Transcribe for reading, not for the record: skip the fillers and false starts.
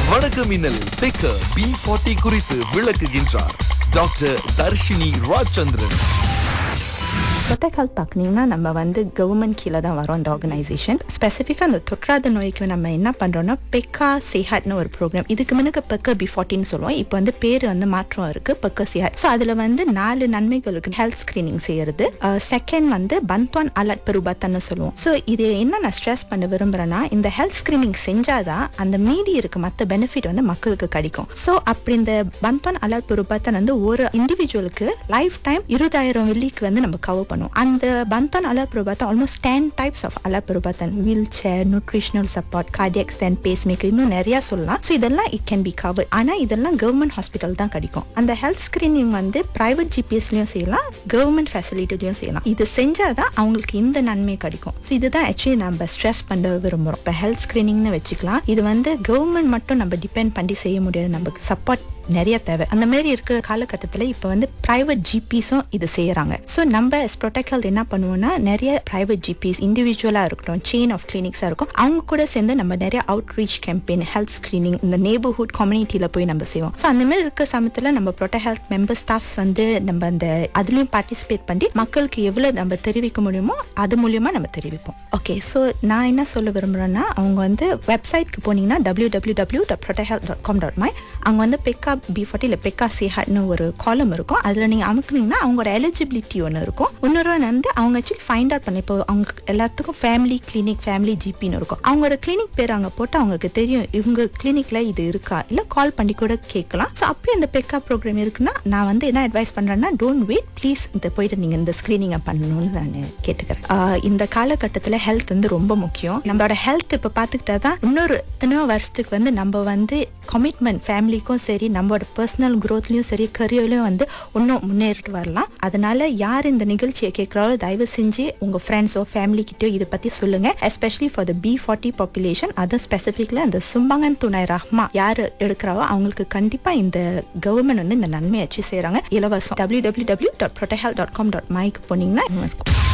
வணக்கம் மின்னலில் Baker B40 குறித்து விளக்குகின்றார் doctor Dharshini Rajachandran. Protect Health பார்க்கணும்னா நம்ம வந்து கவர்மெண்ட் கீழே தான் வரோம். இந்த ஆர்கனைசேஷன் ஸ்பெசிஃபிக்காக அந்த தொற்றாத நோய்க்கு நம்ம என்ன பண்ணுறோம்னா பெக்கா சேஹாட்னு ஒரு ப்ரோக்ராம். இதுக்கு முன்னுக்கு பெக்கர் B40 சொல்லுவோம். இப்போ வந்து பேர் வந்து மாற்றம் இருக்கு, பெக்கர் சேஹாட். ஸோ அதில் வந்து 4 நன்மைகள் இருக்கு. ஹெல்த் ஸ்கிரீனிங் செய்யறது, செகண்ட் வந்து பந்த்வான் அலர்ட் பெருபாத்தன்னு சொல்லுவோம். ஸோ இது என்ன நான் ஸ்ட்ரெஸ் பண்ண விரும்புறேன்னா, இந்த ஹெல்த் ஸ்கிரீனிங் செஞ்சாதான் அந்த மீதி இருக்கு மற்ற பெனிஃபிட் வந்து மக்களுக்கு கிடைக்கும். ஸோ அப்படி இந்த பந்த்வான் அலர்ட் பெருபாத்தன் வந்து ஒரு இண்டிவிஜுவலுக்கு லைஃப் டைம் 20,000 வெள்ளிக்கு வந்து நம்ம கவர் பண்ணுவோம். அந்த பந்த்வான் alert பெருபாத்தன் almost 10 types of alert பெருபாத்தன், wheel chair, nutritional support, cardiac stent, base maker, இன்னும் நிறைய சொல்லலாம். ஸோ இதெல்லாம் இட் கேன் பி கவர். ஆனா இதெல்லாம் கவர்மெண்ட் ஹாஸ்பிட்டல் தான் கிடைக்கும். அந்த ஹெல்த் ஸ்கிரீனிங் வந்து பிரைவேட் ஜிபிஎஸ்லயும் செய்யலாம், கவர்மெண்ட் ஃபெசிலிட்டிலையும் செய்யலாம். இது செஞ்சாதான் அவங்களுக்கு இந்த நன்மை கிடைக்கும். ஸோ இதுதான் ஆக்சுவலி நம்ம ஸ்ட்ரெஸ் பண்ண விரும்புறோம். இப்போ ஹெல்த் ஸ்கிரீனிங்னு வச்சுக்கலாம். இது வந்து கவர்மெண்ட் மட்டும் நம்ம டிபெண்ட் பண்ணி செய்ய முடியாது, நமக்கு சப்போர்ட் நிறைய தேவை. அந்த மாதிரி இருக்கிற காலகட்டத்தில் இப்போ வந்து பிரைவேட் ஜிபிஸும் இது செய்யறாங்க. ஸோ நம்ம ப்ரொடெக்ட் ஹெல்த் என்ன பண்ணுவோம்னா, நிறைய பிரைவேட் ஜிபிஸ் இண்டிவிஜுவலா இருக்கட்டும், செயின் ஆஃப் கிளினிக்ஸா இருக்கும், அவங்க கூட சேர்ந்து நம்ம நிறைய out reach campaign, health screening இந்த நெய்பர்ஹுட் கம்யூனிட்டியில போய் நம்ம செய்வோம். ஸோ அந்த மாதிரி இருக்க சமயத்தில் நம்ம ப்ரொடெக்ட் ஹெல்த் மெம்பர் ஸ்டாஃப்ஸ் வந்து நம்ம அந்த அதுலயும் பார்ட்டிசிபேட் பண்ணி மக்களுக்கு எவ்வளவு நம்ம தெரிவிக்க முடியுமோ அது மூலியமா நம்ம தெரிவிப்போம். ஓகே, ஸோ நான் என்ன சொல்ல விரும்புறேன்னா, அவங்க வந்து வெப்சைட்க்கு போனீங்கன்னா www.protecthealth.com.my அங்க வந்து பெக்கா B40 இல்ல பெக்கா சேஹாட்னு ஒரு காலம் இருக்கும். அதுல நீங்க அமுக்குனீங்கன்னா அவங்களோட எலிஜிபிலிட்டி ஒன்று இருக்கும். இன்னொரு வந்து அவங்க ஆக்சுவலி ஃபைண்ட் அவுட் பண்ணி, இப்போ அவங்க எல்லாத்துக்கும் ஃபேமிலி கிளினிக், ஃபேமிலி ஜிபின்னு இருக்கும். அவங்களோட கிளினிக் பேர் அங்கே போட்டு அவங்களுக்கு தெரியும் இவங்க கிளினிக்ல இது இருக்கா, இல்ல கால் பண்ணி கூட கேட்கலாம். ஸோ அப்படி இந்த பெக்கா ப்ரோக்ராம் இருக்குன்னா நான் வந்து என்ன அட்வைஸ் பண்றேன்னா, டோன்ட் வெயிட், ப்ளீஸ் இந்த போயிட்டு நீங்க இந்த ஸ்கிரீனிங்கை பண்ணணும்னு நான் கேட்டுக்கிறேன். இந்த காலகட்டத்தில் ஹெல்த் வந்து ரொம்ப முக்கியம். நம்மளோட ஹெல்த் இப்போ பார்த்துக்கிட்டா தான் இன்னொரு எத்தனையோ வருஷத்துக்கு வந்து நம்ம வந்து கமிட்மெண்ட் ஃபேமிலிக்கும் சரி, நம்மளோட பர்சனல் க்ரோத்லயும் சரி, கரியர்லயும் வந்து இன்னும் முன்னேறிட்டு வரலாம். அதனால யார் இந்த நிகழ்ச்சியை கேட்கறாலோ தயவு செஞ்சு உங்க ஃப்ரெண்ட்ஸோ ஃபேமிலி கிட்டயோ இதை பத்தி சொல்லுங்க. Especially for the B40 population. அது ஸ்பெசிஃபிக்ல அந்த சும்பங்கன் துணை ரஹ்மா யாரு எடுக்கிறாவோ அவங்களுக்கு கண்டிப்பா இந்த கவர்மெண்ட் வந்து இந்த நன்மையை வச்சு செய்யறாங்க. இலவசம். www.protecthealth.com.my போனீங்கன்னா இருக்கும்.